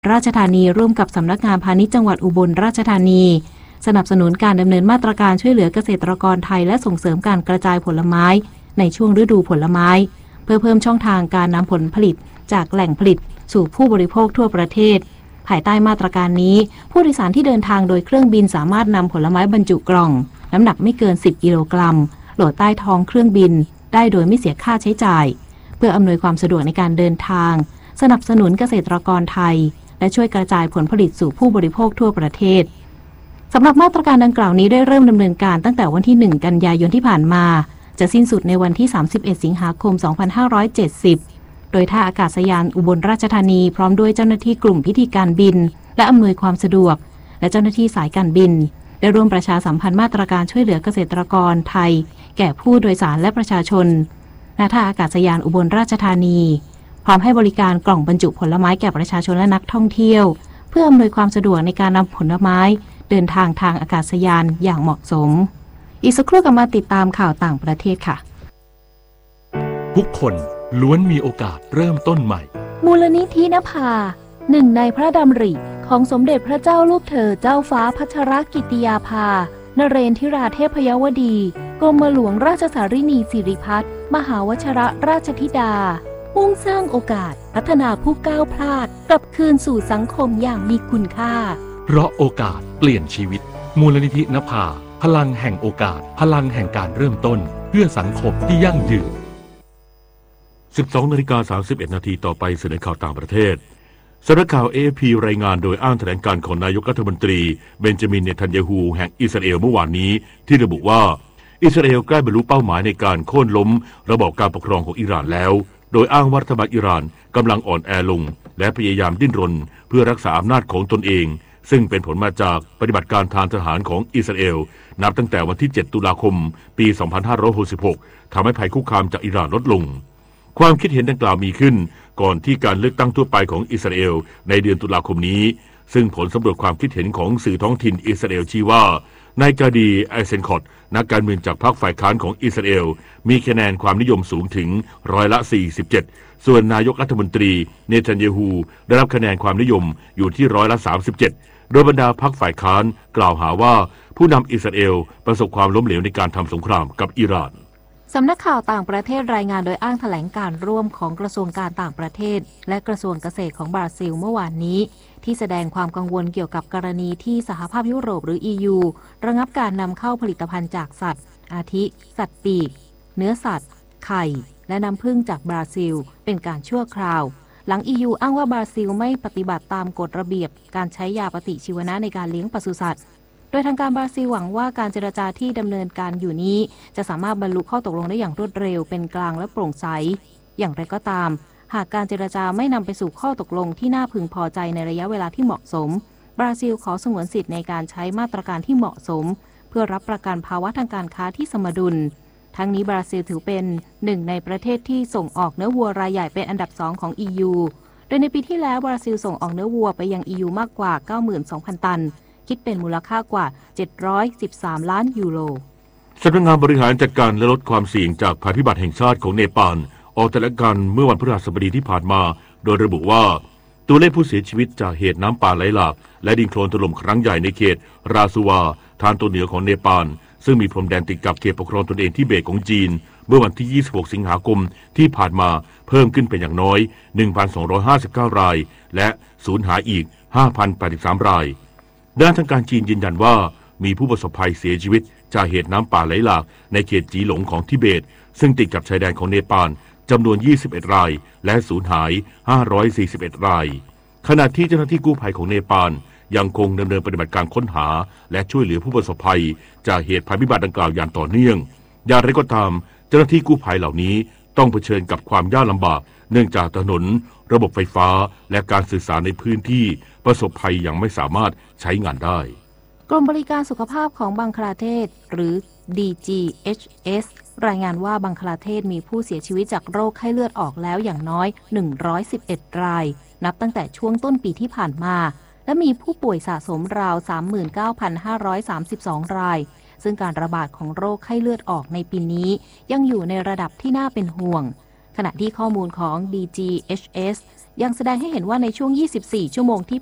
ราชธานีร่วมกับสำนักงานพาณิชย์จังหวัดอุบลราชธานีสนับสนุนการดำเนินมาตรการช่วยเหลือเกษตรกรไทยและส่งเสริมการกระจายผลไม้ในช่วงฤดูผลไม้เพื่อเพิ่มช่องทางการนำผลผลิตจากแหล่งผลิตสู่ผู้บริโภคทั่วประเทศภายใต้มาตรการนี้ผู้โดยสารที่เดินทางโดยเครื่องบินสามารถนำผลไม้บรรจุกล่องน้ำหนักไม่เกิน10กิโลกรัมโหลดใต้ท้องเครื่องบินได้โดยไม่เสียค่าใช้จ่ายเพื่ออำนวยความสะดวกในการเดินทางสนับสนุนเกษตรกรไทยและช่วยกระจายผลผลิตสู่ผู้บริโภคทั่วประเทศสำหรับมาตรการดังกล่าวนี้ได้เริ่มดำเนินการตั้งแต่วันที่1กันยายนที่ผ่านมาจะสิ้นสุดในวันที่31สิงหาคม2570โดยท่าอากาศยานอุบลราชธานีพร้อมด้วยเจ้าหน้าที่กลุ่มพิธีการบินและอำนวยความสะดวกและเจ้าหน้าที่สายการบินได้ร่วมประชาสัมพันธ์มาตรการช่วยเหลือเกษตรกรไทยแก่ผู้โดยสารและประชาชนณท่าอากาศยานอุบลราชธานีพร้อมให้บริการกล่องบรรจุผลไม้แก่ประชาชนและนักท่องเที่ยวเพื่ออำนวยความสะดวกในการนำผลไม้เดินทางทางอากาศยานอย่างเหมาะสมอีกสักครู่กลับมาติดตามข่าวต่างประเทศค่ะทุกคนล้วนมีโอกาสเริ่มต้นใหม่มูลนิธินภาหนึ่งในพระดำริของสมเด็จพระเจ้าลูกเธอเจ้าฟ้าพัชรกิติยาภานเรนทิราเทพยวดีกรมหลวงราชสารินีสิริพัฒน์มหาวชรราชธิดามุ่งสร้างโอกาสพัฒนาผู้ก้าวพลาดกลับคืนสู่สังคมอย่างมีคุณค่าเพราะโอกาสเปลี่ยนชีวิตมูลนิธินภาพลังแห่งโอกาสพลังแห่งการเริ่มต้นเพื่อสังคมที่ยั่งยืน 12:31 นาทีต่อไปเสนอข่าวต่างประเทศสำนักข่าว AFP รายงานโดยอ้างแถลงการของนายกรัฐมนตรีเบนจามินเนทันยาฮูแห่งอิสราเอลเมื่อวานนี้ที่ระบุว่าอิสราเอลใกล้บรรลุเป้าหมายในการโค่นล้มระบอบการปกครองของอิหร่านแล้วโดยอ้างว่ารัฐบาลอิหร่านกำลังอ่อนแอลงและพยายามดิ้นรนเพื่อรักษาอำนาจของตนเองซึ่งเป็นผลมาจากปฏิบัติการทางทหารของอิสราเอลนับตั้งแต่วันที่ 7 ตุลาคม ปี 2566 ทำให้ภัยคุกคามจากอิหร่านลดลงความคิดเห็นดังกล่าวมีขึ้นก่อนที่การเลือกตั้งทั่วไปของอิสราเอลในเดือนตุลาคมนี้ซึ่งผลสำรวจความคิดเห็นของสื่อท้องถิ่นอิสราเอลชี้ว่านายกาดีไอเซนคอตนักการเมืองจากพรรคฝ่ายค้านของอิสราเอลมีคะแนนความนิยมสูงถึง47%ส่วนนายกรัฐมนตรีเนทันยาฮูได้รับคะแนนความนิยมอยู่ที่37%โดยบรรดาพรรคฝ่ายค้านกล่าวหาว่าผู้นำอิสราเอลประสบความล้มเหลวในการทำสงครามกับอิหร่านสำนักข่าวต่างประเทศรายงานโดยอ้างแถลงการร่วมของกระทรวงการต่างประเทศและกระทรวงเกษตรของบราซิลเมื่อวานนี้ที่แสดงความกังวลเกี่ยวกับกรณีที่สหภาพยุโรปหรือ EU ระงับการนำเข้าผลิตภัณฑ์จากสัตว์อาทิสัตว์ปีกเนื้อสัตว์ไข่และน้ำผึ้งจากบราซิลเป็นการชั่วคราวหลัง EU อ้างว่าบราซิลไม่ปฏิบัติตามกฎระเบียบการใช้ยาปฏิชีวนะในการเลี้ยงปศุสัตว์โดยทางการบราซิลหวังว่าการเจรจาที่ดำเนินการอยู่นี้จะสามารถบรรลุข้อตกลงได้อย่างรวดเร็วเป็นกลางและโปร่งใสอย่างไรก็ตามหากการเจรจาไม่นำไปสู่ข้อตกลงที่น่าพึงพอใจในระยะเวลาที่เหมาะสมบราซิลขอสงวนสิทธิ์ในการใช้มาตรการที่เหมาะสมเพื่อรับประกันภาวะทางการค้าที่สมดุลทั้งนี้บราซิลถือเป็นหนึ่งในประเทศที่ส่งออกเนื้อวัวรายใหญ่เป็นอันดับ2ของ EU โดยในปีที่แล้วบราซิลส่งออกเนื้อวัวไปยัง EU มากกว่า 92,000 ตันคิดเป็นมูลค่ากว่า713ล้านยูโรสำนักงานบริหารจัดการและลดความเสี่ยงจากภัยพิบัติแห่งชาติของเนปาลออกแถลงการเมื่อวันพฤหัสบดีที่ผ่านมาโดยระบุว่าตัวเลขผู้เสียชีวิตจากเหตุน้ำป่าไหลหลากและดินโคลนถล่มครั้งใหญ่ในเขตราซูวาทางตอนเหนือของเนปาลซึ่งมีพรมแดนติดกับเขตปกครองตนเองทิเบตของจีนเมื่อวันที่ 26 สิงหาคมที่ผ่านมาเพิ่มขึ้นเป็นอย่างน้อย 1,259 รายและสูญหายอีก 5,083 รายด้านทางการจีนยืนยันว่ามีผู้ประสบภัยเสียชีวิตจากเหตุน้ำป่าไหลหลากในเขตจีหลงของทิเบตซึ่งติดกับชายแดนของเนปาลจำนวน21รายและสูญหาย541รายขณะที่เจ้าหน้าที่กู้ภัยของเนปาลยังคงดำเนินปฏิบัติการค้นหาและช่วยเหลือผู้ประสบภัยจากเหตุภัยพิบัติดังกล่าวอย่างต่อเนื่องอย่างไรก็ตามเจ้าหน้าที่กู้ภัยเหล่านี้ต้องเผชิญกับความยากลำบากเนื่องจากถนนระบบไฟฟ้าและการสื่อสารในพื้นที่ประสบภัยยังไม่สามารถใช้งานได้กรมบริการสุขภาพของบังคลาเทศหรือ DGHS รายงานว่าบังคลาเทศมีผู้เสียชีวิตจากโรคไข้เลือดออกแล้วอย่างน้อย111รายนับตั้งแต่ช่วงต้นปีที่ผ่านมาและมีผู้ป่วยสะสมราว 39,532 รายซึ่งการระบาดของโรคไข้เลือดออกในปีนี้ยังอยู่ในระดับที่น่าเป็นห่วงขณะที่ข้อมูลของ DGHS ยังแสดงให้เห็นว่าในช่วง 24 ชั่วโมงที่